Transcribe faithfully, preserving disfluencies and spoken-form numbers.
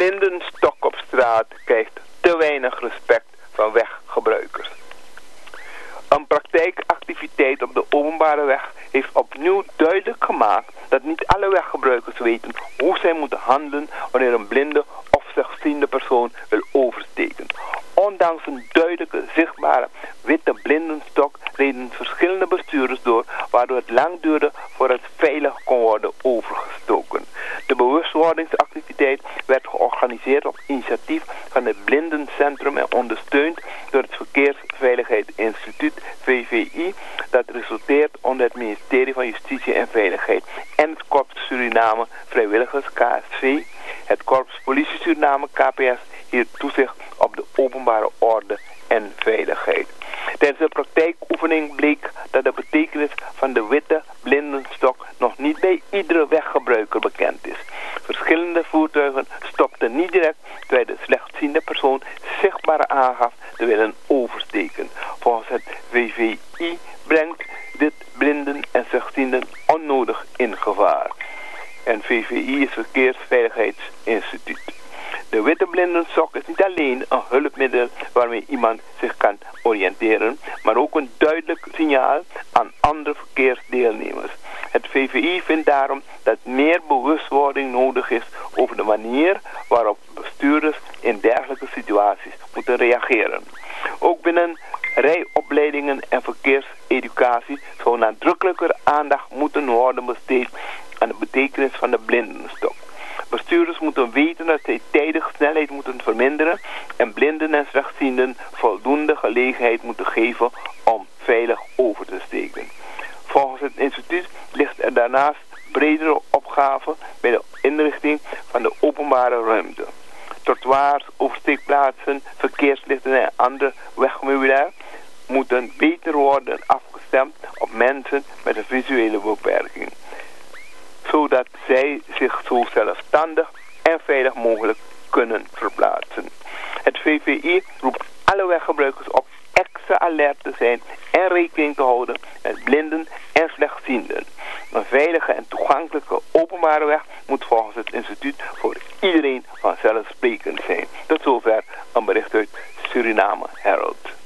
blindenstok op straat krijgt te weinig respect van weggebruikers. Een praktijkactiviteit op de openbare weg heeft opnieuw duidelijk gemaakt dat niet alle weggebruikers weten hoe zij moeten handelen wanneer een blinde of slechtziende persoon wil oversteken. Ondanks een duidelijke, zichtbare witte blindenstok reden verschillende bestuurders door, waardoor het lang duurde voordat het veilig kon worden overgestoken. De bewustwordingsactiviteit werd georganiseerd op initiatief van het Blindencentrum en ondersteund door het Verkeersveiligheidsinstituut V V I, dat resulteert onder het ministerie van Justitie en Veiligheid en het Korps Suriname Vrijwilligers K S V, het Korps Politie Suriname K P S, hier toezicht op de openbare orde en veiligheid. Tijdens de praktijkoefening bleek dat de betekenis van de witte blindenstok nog niet bij iedere weggebruiker bekend is. Verschillende voertuigen stopten niet direct terwijl de slechtziende persoon zichtbaar aangaf te willen oversteken. Volgens het V V I brengt dit blinden en slechtzienden onnodig in gevaar. En V V I is Verkeersveiligheidsinstituut. De witte blindenstok is niet alleen een hulpmiddel waarmee iemand zich kan oriënteren, maar ook een duidelijk signaal aan andere verkeersdeelnemers. Het V V I vindt daarom dat meer bewustwording nodig is over de manier waarop bestuurders in dergelijke situaties moeten reageren. Ook binnen rijopleidingen en verkeerseducatie zou nadrukkelijker aandacht moeten worden besteed aan de betekenis van de blindenstok. Bestuurders moeten weten dat zij tijdig snelheid moeten verminderen en blinden en slechtzienden voldoende gelegenheid moeten geven om veilig over te steken. Volgens het instituut ligt er daarnaast bredere opgave bij de inrichting van de openbare ruimte. Trottoirs, oversteekplaatsen, verkeerslichten en andere wegmeubilair moeten beter worden afgestemd op mensen met een visuele beperking, zodat zij zich zo zelfstandig en veilig mogelijk kunnen verplaatsen. Het V V I roept alle weggebruikers op extra alert te zijn en rekening te houden met blinden en slechtzienden. Een veilige en toegankelijke openbare weg moet volgens het instituut voor iedereen vanzelfsprekend zijn. Tot zover een bericht uit Suriname Herald.